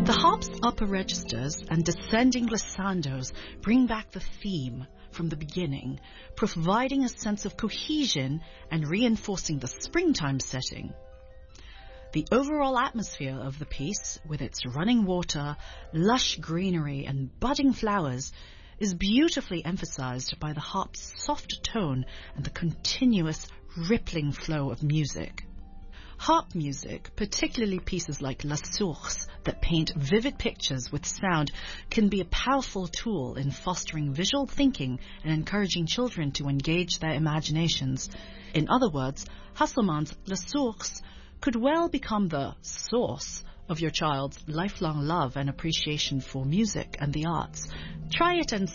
The harp's upper registers and descending glissandos bring back the theme from the beginning, providing a sense of cohesion and reinforcing the springtime setting. The overall atmosphere of the piece, with its running water, lush greenery and budding flowers, is beautifully emphasized by the harp's soft tone and the continuous rippling flow of music. Harp music, particularly pieces like La Source that paint vivid pictures with sound, can be a powerful tool in fostering visual thinking and encouraging children to engage their imaginations. In other words, Hasselmann's La Source could well become the source of your child's lifelong love and appreciation for music and the arts. Try it and